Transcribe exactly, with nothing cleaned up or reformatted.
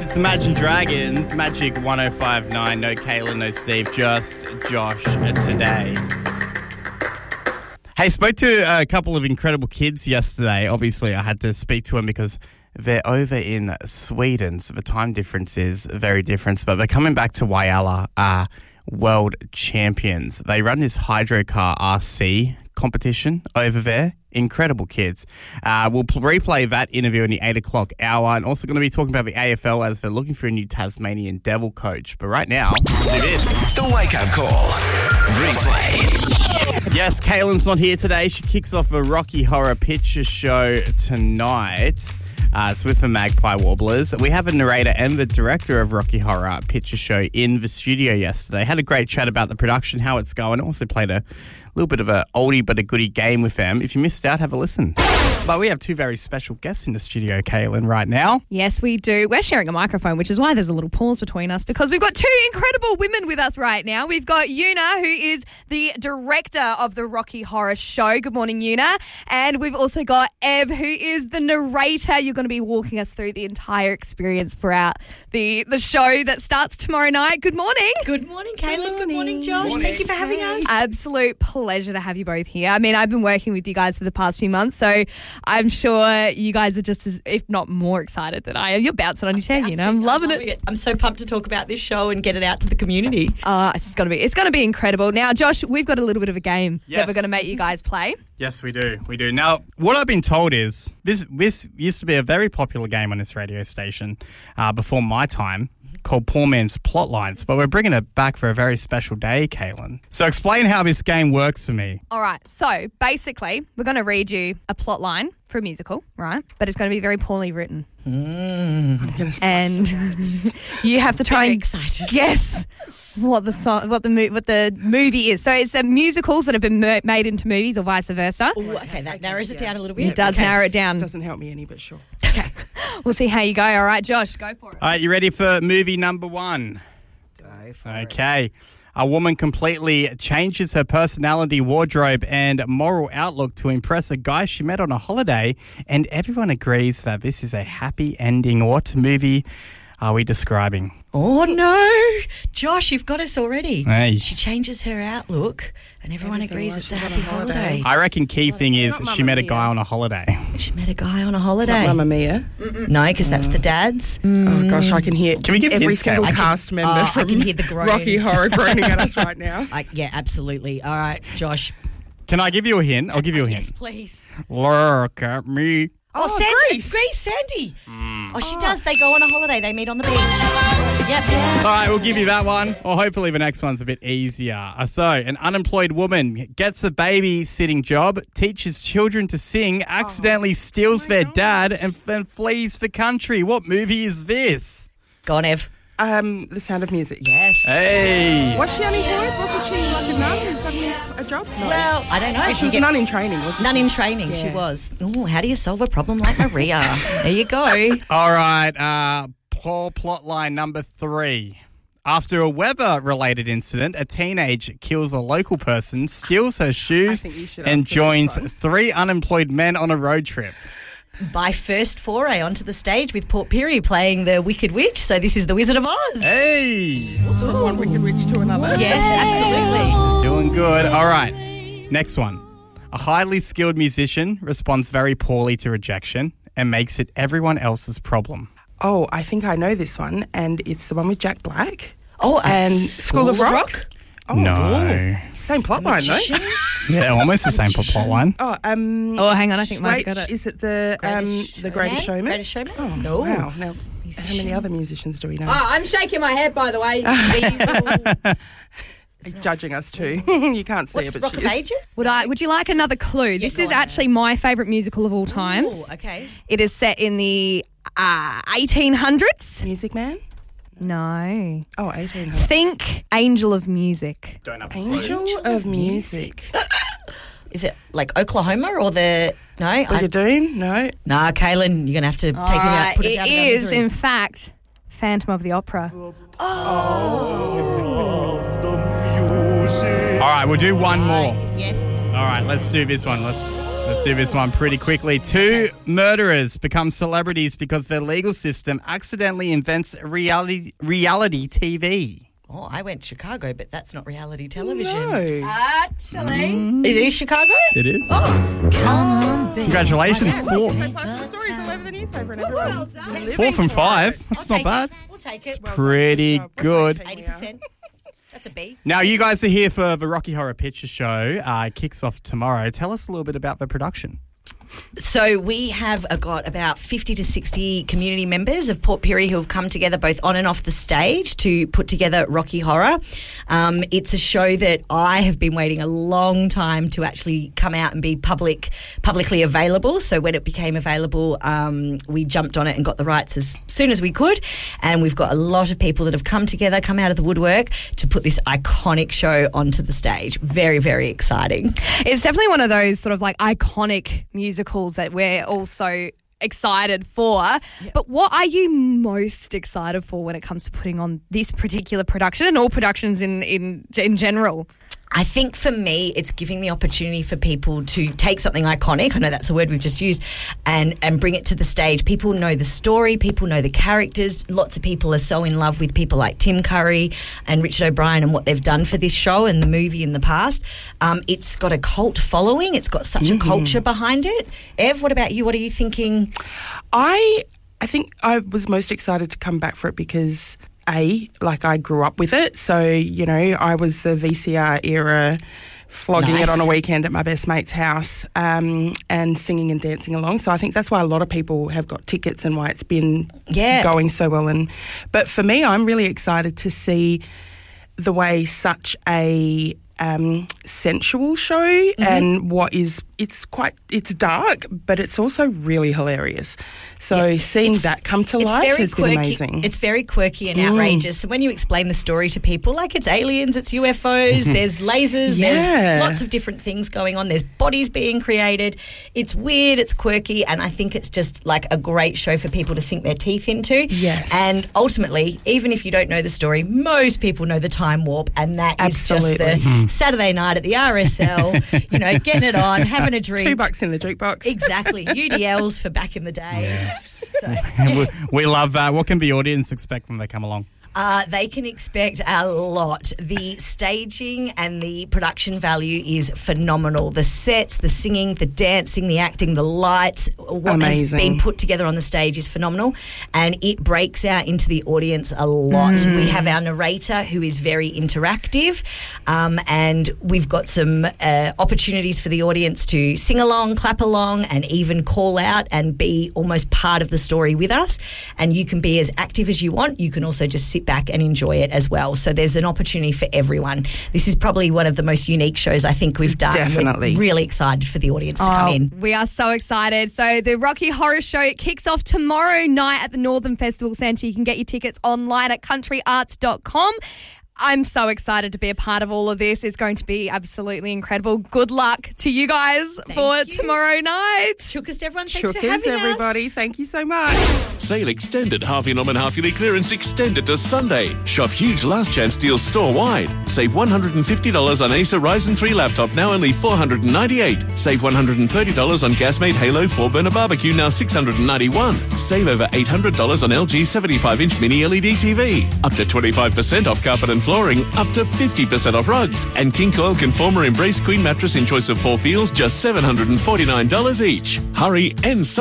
It's Imagine Dragons, Magic one oh five point nine. No Kaylin, no Steve, just Josh today. Hey, spoke to a couple of incredible kids yesterday. Obviously, I had to speak to them because they're over in Sweden, so the time difference is very different. But they're coming back to Whyalla, uh, world champions. They run this Hydrocar R C competition over there. Incredible kids. Uh, we'll pl- replay that interview in the eight o'clock hour, and also going to be talking about the A F L as they're looking for a new Tasmanian Devil coach. But right now, it is The Wake Up Call Replay. Yes, Kaylin's not here today. She kicks off a Rocky Horror Picture Show tonight. Uh, it's with the Magpie Warblers. We have a narrator and the director of Rocky Horror Picture Show in the studio yesterday. Had a great chat about the production, how it's going. Also played a little bit of a oldie but a goodie game with them. If you missed out, have a listen. But we have two very special guests in the studio, Kaylin, right now. Yes, we do. We're sharing a microphone, which is why there's a little pause between us, because we've got two incredible women with us right now. We've got Una, who is the director of the Rocky Horror Show. Good morning, Una. And we've also got Ev, who is the narrator. You're going to be walking us through the entire experience throughout the, the show that starts tomorrow night. Good morning. Good morning, Kaylin. Good morning, Josh. Morning. Thank you for having us. Absolute pleasure to have you both here. I mean, I've been working with you guys for the past few months, so I'm sure you guys are just as, if not more excited than I am. You're bouncing on your chair, you know. I'm loving, I'm loving it. it. I'm so pumped to talk about this show and get it out to the community. Uh, it's going to be it's going to be incredible. Now, Josh, we've got a little bit of a game Yes. that we're going to make you guys play. Yes, we do. We do. Now, what I've been told is this this used to be a very popular game on this radio station uh, before my time, called Poor Man's Plotlines, but we're bringing it back for a very special day, Kaylin. So explain how this game works for me. All right. So basically, we're going to read you a plot line for a musical, right? But it's going to be very poorly written. Mm. And you have to try Very and excited. guess what the song, what the mo- what the movie is. So it's uh, musicals that have been mo- made into movies or vice versa. Ooh, okay, that narrows it down a little bit. It does okay. narrow it down. Doesn't help me any, but sure. Okay. We'll see how you go. All right, Josh, go for it. All right, you ready for movie number one? Go for Okay. A woman completely changes her personality, wardrobe, and moral outlook to impress a guy she met on a holiday, and everyone agrees that this is a happy ending. What movie are we describing? Oh, no. Josh, you've got us already. Hey. She changes her outlook and everyone Everything agrees while it's a she's on happy a holiday. holiday. I reckon key thing is Not she Mamma met a Mia. guy on a holiday. She met a guy on a Not holiday. Mamma Mia. No, because that's the dad's. Oh, gosh, I can hear Can we give every hints, single Kayla? I can- cast member oh, I from can hear the groans. Rocky Horror groaning at us right now. I, yeah, absolutely. All right, Josh. Can I give you a hint? I'll give you a Yes, hint. please. Look at me. Oh, Oh, Sandy. Grace. Grace Sandy. Oh, she does. They go on a holiday. They meet on the beach. Yep. All right, we'll give you that one. Or hopefully the next one's a bit easier. Uh, So, an unemployed woman gets a babysitting job, teaches children to sing, accidentally steals their dad, and then flees the country. What movie is this? Go on, Ev. Um, The Sound of Music. Yes. Hey. Was she unemployed? Wasn't she like a nun? Is that a job? No. Well, I don't know. she She was get- a nun in training, wasn't None in training, she Yeah. was. Oh, how do you solve a problem like Maria? There you go. All right, uh, poor plot line number three. After a weather-related incident, a teenage kills a local person, steals her shoes, think you should and answer this joins one. three unemployed men on a road trip. My first foray onto the stage with Port Pirie playing the Wicked Witch. So this is the Wizard of Oz. Hey! From one wicked witch to another. Yes, absolutely. Doing good. All right. Next one. A highly skilled musician responds very poorly to rejection and makes it everyone else's problem. Oh, I think I know this one, and it's the one with Jack Black. Oh, And School of Rock? Oh, No. Same plot line, though. Magician? Yeah, almost the same plot line. Oh, um... Oh, hang on, I think Mike's wait, got it. is it the um Greatest the Greatest Showman? Greatest Showman? Oh, No. wow. Now, how many other musicians do we know? Oh, I'm shaking my head, by the way. Judging us too. You can't see What's it, but Rock she of is. Ages? Would I? Would you like another clue? this go is on. actually my favourite musical of all times. Ooh, okay. It is set in the uh, eighteen hundreds. Music Man? No. Oh, eighteen hundred. Think Angel of Music. Don't have a clue. Angel of Music. Is it like Oklahoma or the... No? I, Brigadoon? No. nah, Kaylin, you're going to have to take us out, Alright, put us it out of our is, misery. in fact, Phantom of the Opera. All right, we'll do one more. Right, yes. All right, let's do this one. Let's Let's do this one pretty quickly. Two murderers become celebrities because their legal system accidentally invents reality reality T V. Oh, I went Chicago, but that's not reality television. No. Actually. Is it Chicago? It is. Oh, come on, baby. Congratulations, four, The stories all over the newspaper and everyone. four from five. That's I'll not bad. take it. We'll take it. Pretty good. eighty percent. That's a B. Now, you guys are here for the Rocky Horror Picture Show. Uh, it kicks off tomorrow. Tell us a little bit about the production. So we have uh, got about fifty to sixty community members of Port Pirie who have come together both on and off the stage to put together Rocky Horror. Um, it's a show that I have been waiting a long time to actually come out and be public, publicly available. So when it became available, um, we jumped on it and got the rights as soon as we could. And we've got a lot of people that have come together, come out of the woodwork to put this iconic show onto the stage. Very, very exciting. It's definitely one of those sort of like iconic musicals that we're all so excited for. Yep. But what are you most excited for when it comes to putting on this particular production and all productions in, in, in general? I think for me, it's giving the opportunity for people to take something iconic, I know that's a word we've just used, and, and bring it to the stage. People know the story, people know the characters. Lots of people are so in love with people like Tim Curry and Richard O'Brien and what they've done for this show and the movie in the past. Um, it's got a cult following. It's got such Mm-hmm. a culture behind it. Ev, what about you? What are you thinking? I I think I was most excited to come back for it because A, like I grew up with it. So, you know, I was the V C R era flogging Nice. it on a weekend at my best mate's house um, and singing and dancing along. So I think that's why a lot of people have got tickets and why it's been Yeah. going so well. And But for me, I'm really excited to see the way such a um, sensual show Mm-hmm. and what is, it's quite, it's dark, but it's also really hilarious. So Yeah. seeing It's- that come to It's life very has quirky. been amazing. It's very quirky and outrageous. So when you explain the story to people, like it's aliens, it's U F Os, there's lasers, Yeah. there's lots of different things going on. There's bodies being created. It's weird, it's quirky, and I think it's just like a great show for people to sink their teeth into. Yes. And ultimately, even if you don't know the story, most people know the time warp, and that is Absolutely. just the Saturday night at the R S L, you know, getting it on, having a drink. Two bucks in the jukebox. Exactly. U D Ls for back in the day. So. we, we love that. What can the audience expect when they come along? Uh, they can expect a lot. The staging and the production value is phenomenal. The sets, the singing, the dancing, the acting, the lights, what Amazing. has been put together on the stage is phenomenal, and it breaks out into the audience a lot. We have our narrator who is very interactive, um, and we've got some uh, opportunities for the audience to sing along, clap along, and even call out and be almost part of the story with us. And you can be as active as you want. You can also just sit back and enjoy it as well. So there's an opportunity for everyone. This is probably one of the most unique shows I think we've done. Definitely. We're really excited for the audience to come Oh, in. we are so excited. So the Rocky Horror Show, it kicks off tomorrow night at the Northern Festival Centre. You can get your tickets online at country arts dot com. I'm so excited to be a part of all of this. It's going to be absolutely incredible. Good luck to you guys for you. tomorrow night. Chookas, everyone. Thanks for Chookers, having everybody. us. Thank you so much. Sale extended. Half your nom and half yearly clearance extended to Sunday. Shop huge last chance deals store-wide. Save one hundred fifty dollars on Acer Ryzen three laptop, now only four hundred ninety-eight dollars. Save one hundred thirty dollars on Gasmate Halo four burner barbecue, now six hundred ninety-one dollars. Save over eight hundred dollars on L G seventy-five inch mini L E D T V. Up to twenty-five percent off carpet and flooring. Up to fifty percent off rugs. And King Coil Conformer Embrace Queen mattress in choice of four feels, just seven hundred forty-nine dollars each. Hurry and